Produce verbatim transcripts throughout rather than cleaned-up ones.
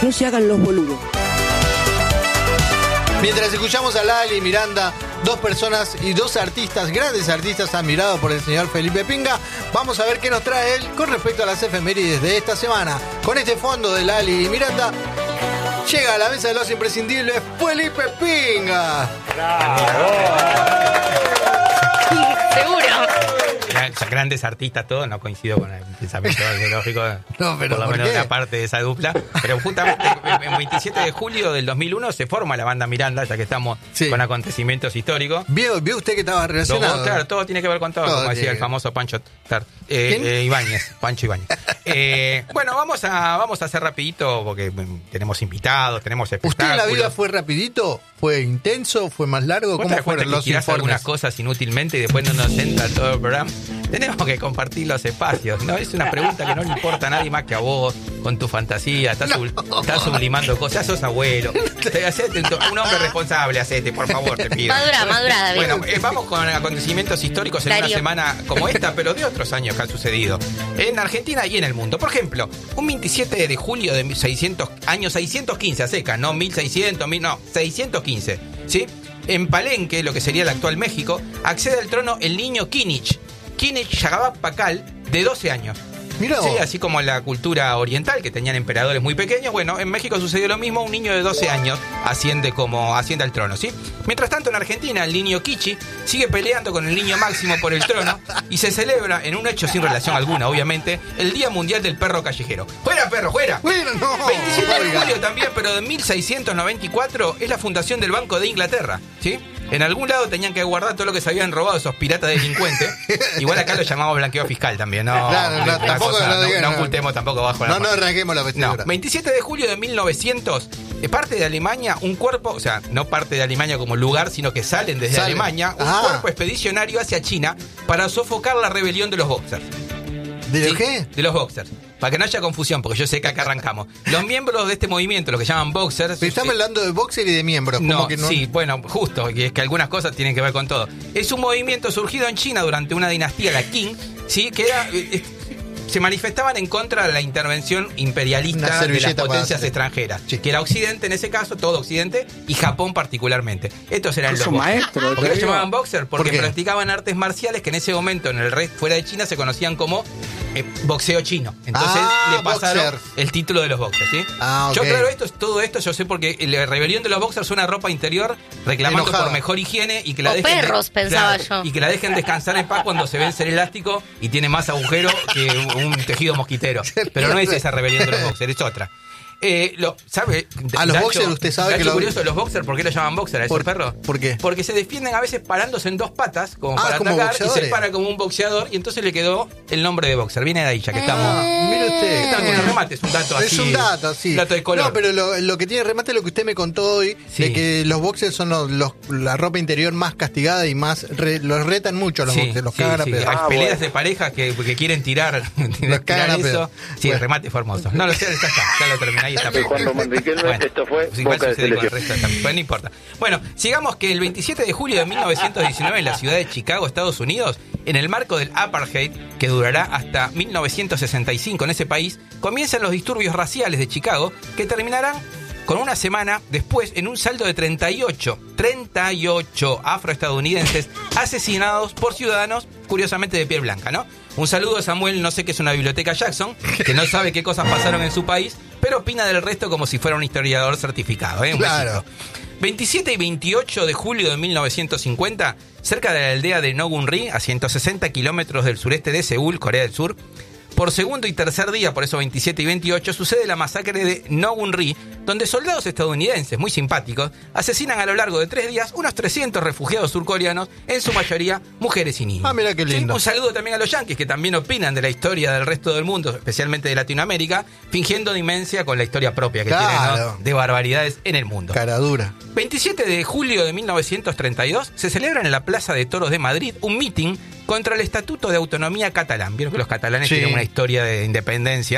no se hagan los boludos. Mientras escuchamos a Lali y Miranda, dos personas y dos artistas, grandes artistas admirados por el señor Felipe Pinga, vamos a ver qué nos trae él con respecto a las efemérides de esta semana. Con este fondo de Lali y Miranda, llega a la mesa de los imprescindibles Felipe Pinga. ¡Bravo! Seguro. Son grandes artistas todos, no coincido con el pensamiento ideológico, no, pero por lo ¿por menos qué? una parte de esa dupla. Pero justamente el veintisiete de julio del dos mil uno se forma la banda Miranda, ya que estamos sí. con acontecimientos históricos. ¿Vio, vio usted que estaba relacionado? Todo, claro, todo tiene que ver con todo, todo como decía tiene. el famoso Pancho Tar, eh, eh, Ibáñez, Pancho Ibáñez. eh, bueno, vamos a vamos a hacer rapidito porque mm, tenemos invitados, tenemos espectáculos. ¿Usted en la vida fue rapidito? ¿Fue intenso? ¿Fue más largo? ¿Cómo fueron los tirás informes? algunas cosas inútilmente y después no nos entra todo el programa? Tenemos que compartir los espacios, ¿no? Es una pregunta que no le importa a nadie más que a vos, con tu fantasía. Estás, no. sub, estás sublimando cosas, sos abuelo. Hacete un hombre responsable, hacete, por favor, te pido. Madura, madura, David. Bueno, eh, vamos con acontecimientos históricos en Darío. una semana como esta, pero de otros años que han sucedido en Argentina y en el mundo. Por ejemplo, un veintisiete de julio de seiscientos, año seiscientos quince, a seca, no mil seiscientos, mil, no, seiscientos quince, ¿sí? En Palenque, lo que sería el actual México, accede al trono el niño Kinich. Kinich Yagaba Pakal, de doce años. Mirá vos. Sí, así como en la cultura oriental, que tenían emperadores muy pequeños. Bueno, en México sucedió lo mismo. Un niño de doce años asciende como asciende al trono, ¿sí? Mientras tanto, en Argentina, el niño Kichi sigue peleando con el niño Máximo por el trono y se celebra, en un hecho sin relación alguna, obviamente, el Día Mundial del Perro Callejero. ¡Fuera, perro, fuera! Bueno, no, veintisiete de oiga. julio también, pero de mil seiscientos noventa y cuatro, es la fundación del Banco de Inglaterra, ¿sí? En algún lado tenían que guardar todo lo que se habían robado esos piratas delincuentes. Igual acá lo llamamos blanqueo fiscal también, ¿no? Claro, no, Una tampoco cosa, lo no, digan, no no. ocultemos tampoco bajo la No, no arranquemos la vestidura. No, veintisiete de julio de mil novecientos, de parte de Alemania, un cuerpo, o sea, no parte de Alemania como lugar, sino que salen desde Salen. Alemania, un Ah. cuerpo expedicionario hacia China para sofocar la rebelión de los Boxers. ¿De ¿Sí? qué? De los Boxers. Para que no haya confusión, porque yo sé que acá arrancamos. Los miembros de este movimiento, los que llaman Boxers... Pero estamos eh, hablando de boxer y de miembros. no, como que no, sí, bueno, justo, y es que algunas cosas tienen que ver con todo. Es un movimiento surgido en China durante una dinastía, la Qing, ¿sí? Que era... eh, eh, se manifestaban en contra de la intervención Una imperialista de las servilleta para potencias hacer. extranjeras, Sí. que era Occidente en ese caso, todo Occidente, y Japón particularmente. Estos eran los Es un boxers. maestro, ¿Por qué te los digo. llamaban boxer? Porque ¿Por qué? practicaban artes marciales que en ese momento en el resto fuera de China se conocían como eh, boxeo chino. Entonces Ah, le pasaron boxer. el título de los boxers, ¿sí? Ah, Yo ok. claro, esto, todo esto yo sé porque la rebelión de los boxers es una ropa interior reclamando Enojada. por mejor higiene y que la O dejen de- perros, pensaba yo. y que la dejen descansar en paz cuando se vence el elástico y tiene más agujero que un tejido mosquitero. Pero no es esa rebelión de los boxers, es otra. Eh, lo, ¿sabe? A los Dacho- boxers usted sabe dacho que lo- curioso de los boxers, ¿por qué lo llaman boxer a esos ¿Por- perros? por qué? Porque se defienden a veces parándose en dos patas, como Ah, para como atacar, y se boxeadores. para como un boxeador, y entonces le quedó el nombre de boxer. Viene de ahí, ya que estamos. Ah, mire usted. Está con el remate, es un dato así. Es un dato, sí. Un dato de color. No, pero lo, lo que tiene remate es lo que usted me contó hoy, Sí. de que los boxers son los, los- la ropa interior más castigada y más... re- los retan mucho a los Sí, boxers, los sí, cagan a sí. pedo. Hay Ah, peleas bueno. de parejas que, que quieren tirar, tirar cagan a eso. pedo. Sí, Bueno. el remate fue hermoso. No lo sé, ya está, ya lo terminé ahí. Está Y Juan Manriquelme, Bueno, esto fue pues igual Boca de sucede con el Selección. resto también, pues no importa. Bueno, sigamos que el veintisiete de julio de mil novecientos diecinueve en la ciudad de Chicago, Estados Unidos, en el marco del apartheid, que durará hasta mil novecientos sesenta y cinco en ese país, comienzan los disturbios raciales de Chicago, que terminarán con una semana después en un saldo de treinta y ocho, treinta y ocho afroestadounidenses asesinados por ciudadanos, curiosamente de piel blanca, ¿no? Un saludo a Samuel, no sé qué es una biblioteca Jackson, que no sabe qué cosas pasaron en su país, pero opina del resto como si fuera un historiador certificado, ¿eh? Un Claro. besito. veintisiete y veintiocho de julio de mil novecientos cincuenta, cerca de la aldea de Nogun-ri, a ciento sesenta kilómetros del sureste de Seúl, Corea del Sur, por segundo y tercer día, por eso veintisiete y veintiocho, sucede la masacre de Nogun-ri, donde soldados estadounidenses, muy simpáticos, asesinan a lo largo de tres días unos trescientos refugiados surcoreanos, en su mayoría mujeres y niños. Ah, mira qué Sí, lindo. un saludo también a los yanquis, que también opinan de la historia del resto del mundo, especialmente de Latinoamérica, fingiendo demencia con la historia propia que tienen, Claro. ¿no? De barbaridades en el mundo. Cara dura. veintisiete de julio de mil novecientos treinta y dos se celebra en la Plaza de Toros de Madrid un mitin contra el Estatuto de Autonomía catalán. Vieron que los catalanes Sí. tienen una historia de independencia.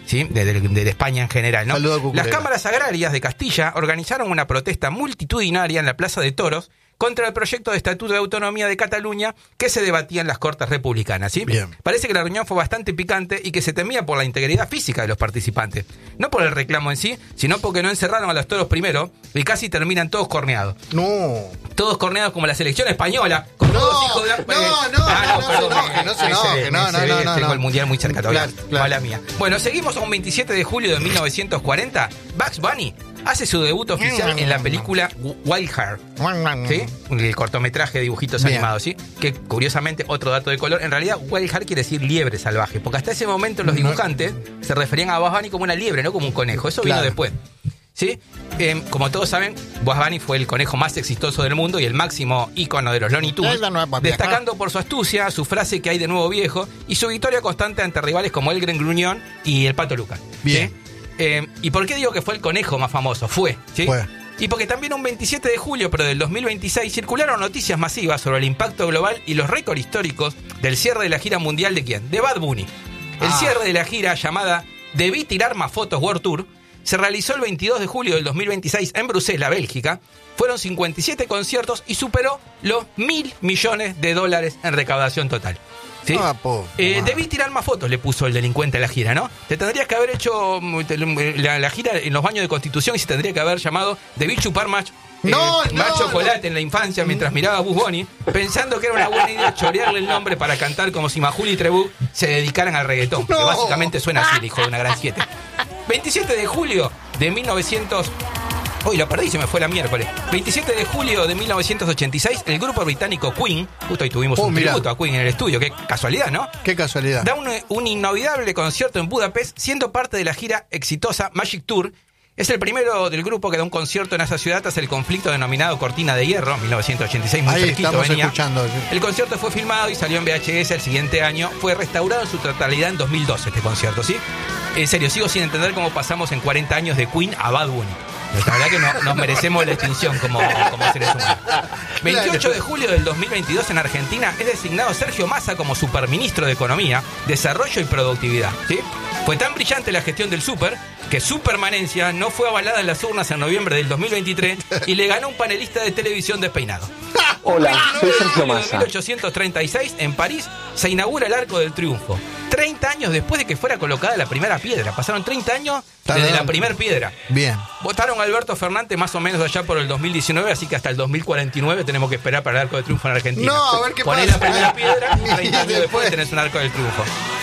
¿sí? de, de, de España en general, ¿no? Saludo a Cucurella. Las cámaras agrarias de Castilla organizaron una protesta multitudinaria en la Plaza de Toros contra el proyecto de Estatuto de Autonomía de Cataluña que se debatía en las Cortes Republicanas, ¿sí? Bien. Parece que la reunión fue bastante picante y que se temía por la integridad física de los participantes. No por el reclamo en sí, sino porque no encerraron a los toros primero y casi terminan todos corneados. No. Todos corneados como la selección española. Con No, todos hijos de... no, no, Ah, no, perdón, no se enoje, no se me enoje, ve, no, me no, ve, no, no, Tengo no. el mundial muy cerca todavía. Claro, claro. Mala mía. Bueno, seguimos a un veintisiete de julio de mil novecientos cuarenta. Bugs Bunny hace su debut oficial en la película Wild Heart, ¿sí? El cortometraje de dibujitos Bien. animados, ¿sí? Que curiosamente, otro dato de color, en realidad Wild Heart quiere decir liebre salvaje, porque hasta ese momento los dibujantes se referían a Bugs Bunny como una liebre, no como un conejo. Eso Claro. vino después. ¿Sí? Eh, como todos saben, Bugs Bunny fue el conejo más exitoso del mundo y el máximo ícono de los Looney Tunes, Esa no es papi, destacando por su astucia, su frase que hay de nuevo viejo y su victoria constante ante rivales como el Gran Gruñón y el Pato Lucas. Bien. ¿Sí? Eh, ¿Y por qué digo que fue el conejo más famoso? Fue, ¿sí? Fue. Y porque también un veintisiete de julio, pero del dos mil veintiséis, circularon noticias masivas sobre el impacto global y los récords históricos del cierre de la gira mundial de ¿quién? De Bad Bunny. El Ah. cierre de la gira llamada Debí tirar más fotos World Tour se realizó el veintidós de julio del dos mil veintiséis en Bruselas, Bélgica. Fueron cincuenta y siete conciertos y superó los mil millones de dólares en recaudación total. ¿Sí? Ah, po, Eh, ah. debí tirar más fotos, le puso el delincuente a la gira, ¿no? Te tendrías que haber hecho mm, te- la, la gira en los baños de Constitución y se tendría que haber llamado Debí chupar más, eh, No, no, más chocolate no. en la infancia mientras miraba a Bugs Bunny, pensando que era una buena idea chorearle el nombre para cantar como si Majul y Trebú se dedicaran al reggaetón. Porque No. básicamente suena así, el hijo de una gran siete. veintisiete de julio de mil novecientos... Uy, lo perdí, se me fue la miércoles. veintisiete de julio de mil novecientos ochenta y seis, el grupo británico Queen, justo ahí tuvimos Oh, un mirá. tributo a Queen en el estudio, qué casualidad, ¿no? Qué casualidad. Da un, un inolvidable concierto en Budapest, siendo parte de la gira exitosa Magic Tour. Es el primero del grupo que da un concierto en esa ciudad tras el conflicto denominado Cortina de Hierro, mil novecientos ochenta y seis, muy Ahí cerquito estamos venía. escuchando. El concierto fue filmado y salió en V H S el siguiente año. Fue restaurado en su totalidad en dos mil doce este concierto, ¿sí? En serio, sigo sin entender cómo pasamos en cuarenta años de Queen a Bad Bunny. La verdad que no, nos merecemos la extinción como, como seres humanos. veintiocho de julio del dos mil veintidós en Argentina es designado Sergio Massa como superministro de Economía, Desarrollo y Productividad, ¿sí? Fue tan brillante la gestión del super que su permanencia no fue avalada en las urnas en noviembre del dos mil veintitrés y le ganó un panelista de televisión despeinado. Hola, soy Sergio En julio de Massa. mil ochocientos treinta y seis, en París, se inaugura el Arco del Triunfo. treinta años después de que fuera colocada la primera piedra. Pasaron treinta años desde Tardón. la primera piedra. Bien. Votaron a Alberto Fernández más o menos allá por el dos mil diecinueve, así que hasta el dos mil cuarenta y nueve tenemos que esperar para el Arco del Triunfo en Argentina. No, a ver qué Ponés pasa. la primera piedra y treinta Y años después después. tenés un Arco del Triunfo.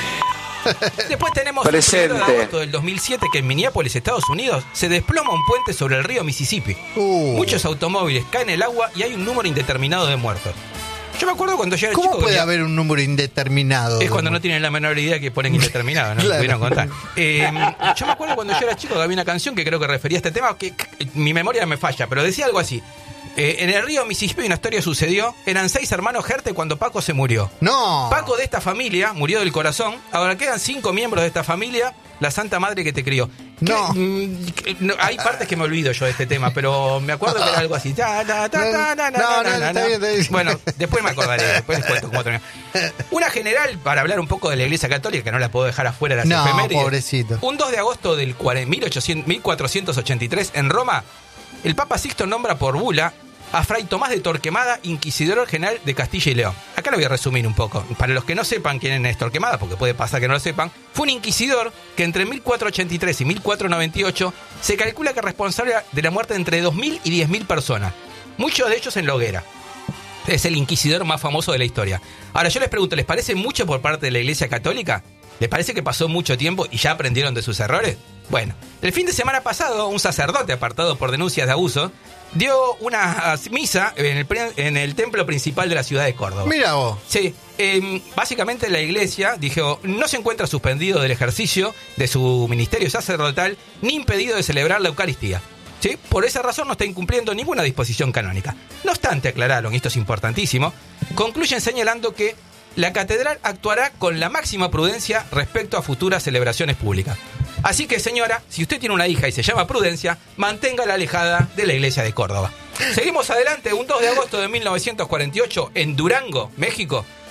Después tenemos Presente. el primero de agosto del dos mil siete que en Minneapolis, Estados Unidos, se desploma un puente sobre el río Mississippi. Uh. Muchos automóviles caen en el agua y hay un número indeterminado de muertos. Yo me acuerdo cuando yo era ¿Cómo chico... que puede mi- haber un número indeterminado? Es cuando no tienen la menor idea que ponen indeterminado, ¿no? Claro. Pudieron contar. Eh, yo me acuerdo cuando yo era chico que había una canción que creo que refería a este tema, que, que mi memoria me falla, pero decía algo así. Eh, en el río Mississippi una historia sucedió. Eran seis hermanos Gerte cuando Paco se murió. No. Paco de esta familia murió del corazón. Ahora quedan cinco miembros de esta familia. La santa madre que te crió. ¿Qué? No. Mm, que- no, hay partes que me olvido yo de este tema, pero me acuerdo que era algo así. Ta, ta, ta, ta, na, na, No, no, na, na, está na. bien, está bien. Bueno, después me acordaré, después les cuento cómo terminó. Una general, para hablar un poco de la Iglesia Católica, que no la puedo dejar afuera de las No, efemérides. pobrecito. Un dos de agosto del cuare- mil ochocientos mil cuatrocientos ochenta y tres, en Roma, el Papa Sixto nombra por bula a Fray Tomás de Torquemada, inquisidor general de Castilla y León. Acá lo voy a resumir un poco. Para los que no sepan quién es Torquemada, porque puede pasar que no lo sepan, fue un inquisidor que entre mil cuatrocientos ochenta y tres y mil cuatrocientos noventa y ocho se calcula que es responsable de la muerte de entre dos mil y diez mil personas. Muchos de ellos en la hoguera. Es el inquisidor más famoso de la historia. Ahora yo les pregunto, ¿les parece mucho por parte de la Iglesia Católica? ¿Les parece que pasó mucho tiempo y ya aprendieron de sus errores? Bueno, el fin de semana pasado, un sacerdote apartado por denuncias de abuso dio una misa en el, pre- en el templo principal de la ciudad de Córdoba. Mira vos. Sí, eh, básicamente la iglesia dijo, no se encuentra suspendido del ejercicio de su ministerio sacerdotal ni impedido de celebrar la Eucaristía. ¿Sí? Por esa razón no está incumpliendo ninguna disposición canónica. No obstante, aclararon, y esto es importantísimo, concluyen señalando que la catedral actuará con la máxima prudencia respecto a futuras celebraciones públicas. Así que, señora, si usted tiene una hija y se llama Prudencia, manténgala alejada de la iglesia de Córdoba. Seguimos adelante. Un dos de agosto de mil novecientos cuarenta y ocho, en Durango, México,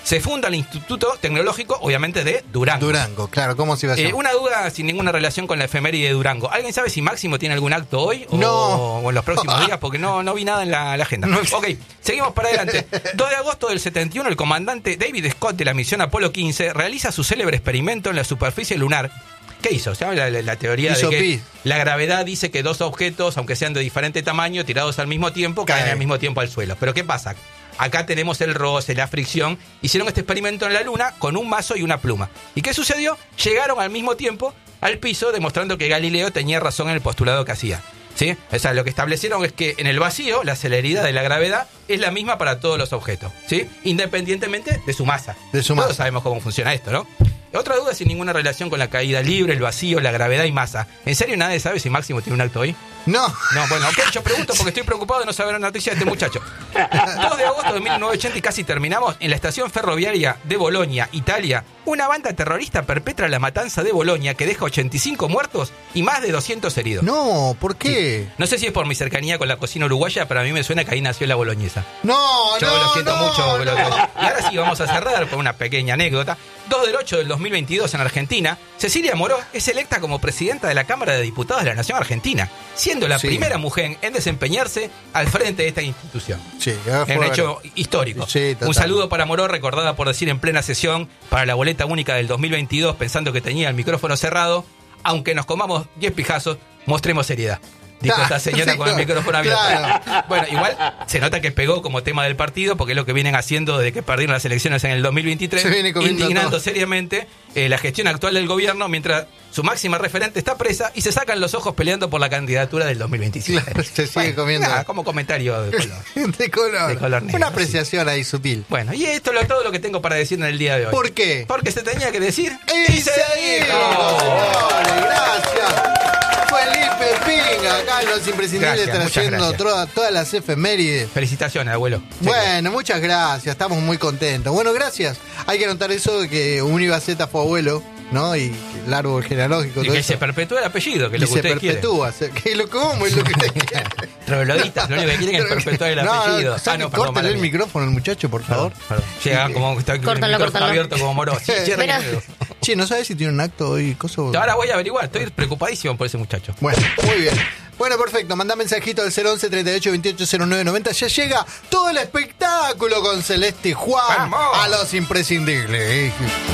se funda el Instituto Tecnológico, obviamente, de Durango. Durango, claro, ¿cómo se iba a llamar? Eh, una duda sin ninguna relación con la efeméride de Durango. ¿Alguien sabe si Máximo tiene algún acto hoy o, no. o en los próximos días? Porque no, no vi nada en la, la agenda. No. Ok, seguimos para adelante. dos de agosto del setenta y uno, el comandante David Scott de la misión Apolo quince realiza su célebre experimento en la superficie lunar. ¿Qué hizo? ¿Se habla la, la teoría hizo de que pi. la gravedad dice que dos objetos, aunque sean de diferente tamaño, tirados al mismo tiempo, caen Cae. al mismo tiempo al suelo? ¿Pero qué pasa? Acá tenemos el roce, la fricción. Hicieron este experimento en la Luna con un mazo y una pluma. ¿Y qué sucedió? Llegaron al mismo tiempo al piso, demostrando que Galileo tenía razón en el postulado que hacía. ¿Sí? O sea, lo que establecieron es que en el vacío la celeridad de la gravedad es la misma para todos los objetos, ¿sí? Independientemente de su masa. De su Todos masa. sabemos cómo funciona esto, ¿no? Otra duda sin ninguna relación con la caída libre, el vacío, la gravedad y masa. ¿En serio nadie sabe si Máximo tiene un acto hoy? No. No, bueno, ok, yo pregunto porque estoy preocupado de no saber la noticia de este muchacho. dos de agosto de mil novecientos ochenta y casi terminamos. En la estación ferroviaria de Bolonia, Italia, una banda terrorista perpetra la matanza de Bolonia que deja ochenta y cinco muertos y más de doscientos heridos. No, ¿por qué? Sí. No sé si es por mi cercanía con la cocina uruguaya, pero a mí me suena que ahí nació la boloñesa. No, Yo no, lo siento no, mucho. no. Lo que... Y ahora sí, vamos a cerrar con una pequeña anécdota. dos del ocho del dos mil veintidós en Argentina, Cecilia Moró es electa como presidenta de la Cámara de Diputados de la Nación Argentina, siendo la Sí. primera mujer en desempeñarse al frente de esta institución. Sí, ya fue Un bueno. hecho histórico. Sí, total. Un saludo para Moró, recordada por decir en plena sesión para la boleta única del dos mil veintidós, pensando que tenía el micrófono cerrado, aunque nos comamos diez pijazos, mostremos seriedad. Dijo Ah, esta señora sí, con el micrófono abierto. claro. Bueno, igual se nota que pegó como tema del partido, porque es lo que vienen haciendo desde que perdieron las elecciones en el dos mil veintitrés, Se viene comiendo indignando todo. seriamente eh, la gestión actual del gobierno, mientras su máxima referente está presa y se sacan los ojos peleando por la candidatura del dos mil veintisiete. Claro, se sigue comiendo. Nada, como comentario de color. De color. De color negro, Una apreciación ahí sutil. Bueno, y esto es lo- todo lo que tengo para decir en el día de hoy. ¿Por qué? Porque se tenía que decir ¡Y se dijo! Vale, gracias. Felipe Pinga, acá en Los Imprescindibles, Gracias, muchas trayendo gracias. toda- todas las efemérides. Felicitaciones, abuelo. Bueno, muchas gracias, estamos muy contentos. Bueno, gracias. Hay que anotar eso de que Univaceta fue abuelo, ¿no? Y el árbol genealógico, Y todo que eso. se perpetúe el apellido, que es Y lo que se ustedes quieren. perpetúa. se- que lo, ¿Cómo es lo que ustedes quieren? Trogloditas, lo único que quieren es perpetuar el No, apellido. no, saque- córtale mala el mía. micrófono al muchacho, por favor. Perdón, perdón. Llega como está con el Córtalo, micrófono córtalo. abierto como Moró. Sí, cierre Mira. el dedo. Che, ¿no sabes si tiene un acto hoy? Coso? Ahora voy a averiguar, estoy preocupadísimo por ese muchacho. Bueno, muy bien. Bueno, perfecto. Manda mensajito al cero once, treinta y ocho, veintiocho, cero nueve, noventa. Ya llega todo el espectáculo con Celeste y Juan ¡Vamos! a Los Imprescindibles.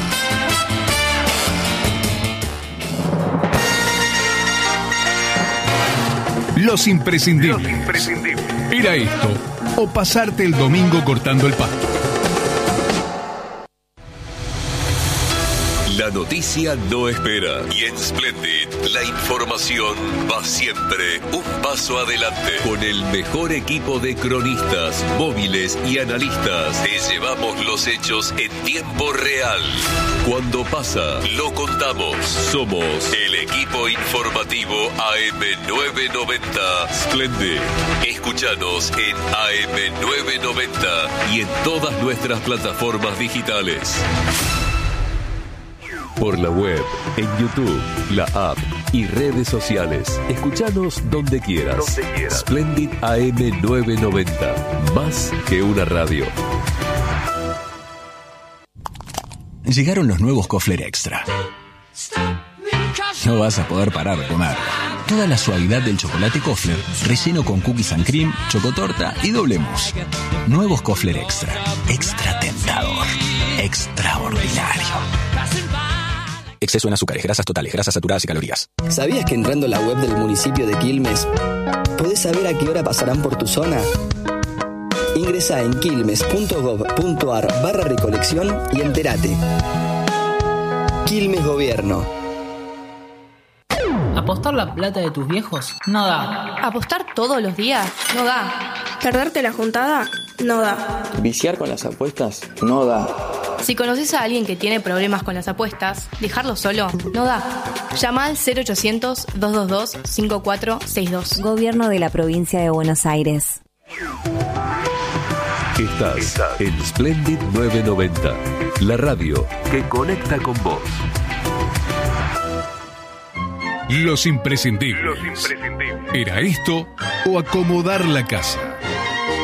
Los imprescindibles. Era esto, o pasarte el domingo cortando el pasto. La noticia no espera y en Splendid la información va siempre un paso adelante. Con el mejor equipo de cronistas, móviles y analistas, te llevamos los hechos en tiempo real. Cuando pasa, lo contamos. Somos el equipo informativo A M novecientos noventa Splendid. Escúchanos en A M novecientos noventa y en todas nuestras plataformas digitales. Por la web, en YouTube, la app y redes sociales. Escuchanos donde quieras. Donde quieras. Splendid A M novecientos noventa. Más que una radio. Llegaron los nuevos Kofler Extra. No vas a poder parar de comer. Toda la suavidad del chocolate Kofler, relleno con cookies and cream, chocotorta y doble mousse. Nuevos Kofler Extra. Extra tentador. Extraordinario. Exceso en azúcares, grasas totales, grasas saturadas y calorías. ¿Sabías que entrando a la web del municipio de Quilmes podés saber a qué hora pasarán por tu zona? Ingresá en quilmes.gov.ar barra recolección y entérate. Quilmes Gobierno. ¿Apostar la plata de tus viejos? No da. ¿Apostar todos los días? No da. ¿Perderte la juntada? No da. ¿Viciar con las apuestas? No da. Si conoces a alguien que tiene problemas con las apuestas, dejarlo solo no da. Llama al cero ochocientos, dos dos dos, cinco cuatro seis dos. Gobierno de la Provincia de Buenos Aires. Estás en Splendid novecientos noventa, la radio que conecta con vos. Los imprescindibles. ¿Era esto o acomodar la casa?